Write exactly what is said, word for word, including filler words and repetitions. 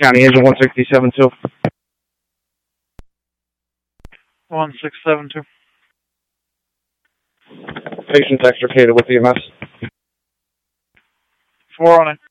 County Agent one six seven two. one six seven two. Patient's extricated with E M S. Four on it.